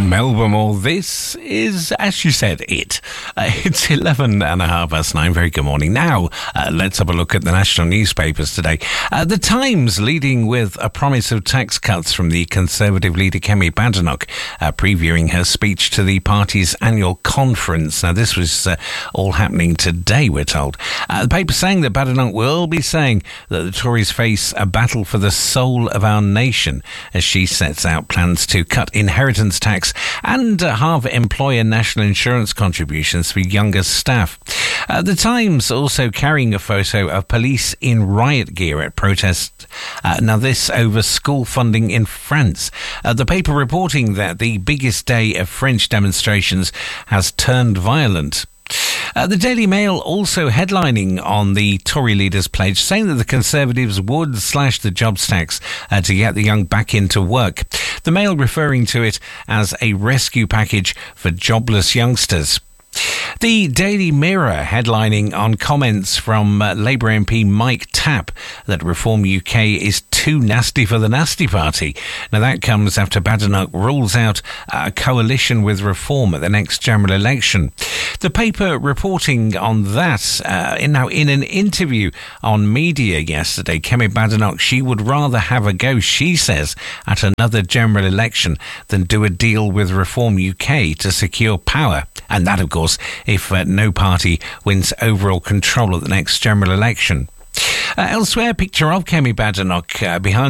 Melbourne. Well, this is, as you said, it. It's 11:30 Very good morning. Now, let's have a look at the national newspapers today. The Times leading with a promise of tax cuts from the Conservative leader Kemi Badenoch, previewing her speech to the party's annual conference. Now, this was all happening today, we're told. The paper saying that Badenoch will be saying that the Tories face a battle for the soul of our nation as she sets out plans to cut inheritance tax and halve employer national insurance contributions for younger staff. The Times also carrying a photo of police in riot gear at protest. Now this over school funding in France. The paper reporting that the biggest day of French demonstrations has turned violent. The Daily Mail also headlining on the Tory leader's pledge, saying that the Conservatives would slash the jobs tax to get the young back into work. The Mail referring to it as a rescue package for jobless youngsters. The Daily Mirror headlining on comments from Labour MP Mike Tapp that Reform UK is too nasty for the nasty party. Now that comes after Badenoch rules out a coalition with Reform at the next general election. The paper reporting on that in an interview on media yesterday, Kemi Badenoch, she would rather have a go, she says, at another general election than do a deal with Reform UK to secure power. And that, of course, if no party wins overall control at the next general election. Elsewhere, picture of Kemi Badenoch behind